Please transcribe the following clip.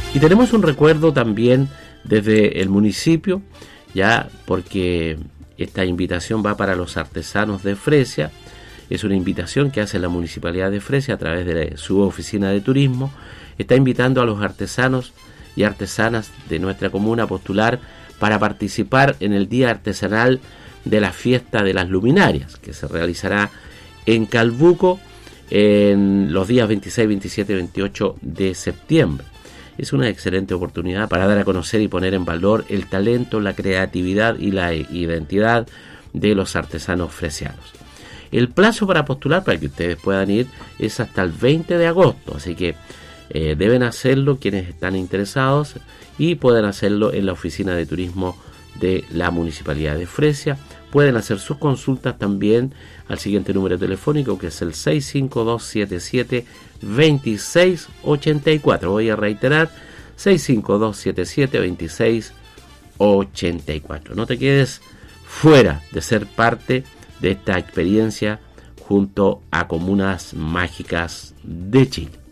Y tenemos un recuerdo también desde el municipio, ya porque esta invitación va para los artesanos de Fresia. Es una invitación que hace la Municipalidad de Fresia a través de su oficina de turismo. Está invitando a los artesanos y artesanas de nuestra comuna a postular para participar en el Día Artesanal de la Fiesta de las Luminarias, que se realizará en Calbuco en los días 26, 27 y 28 de septiembre. Es una excelente oportunidad para dar a conocer y poner en valor el talento, la creatividad y la identidad de los artesanos fresianos. El plazo para postular, para que ustedes puedan ir, es hasta el 20 de agosto, así que deben hacerlo quienes están interesados y pueden hacerlo en la oficina de turismo de la Municipalidad de Fresia. Pueden hacer sus consultas también al siguiente número telefónico, que es el 652-77-2684. Voy a reiterar, 652-77-2684. No te quedes fuera de ser parte de esta experiencia junto a Comunas Mágicas de Chile.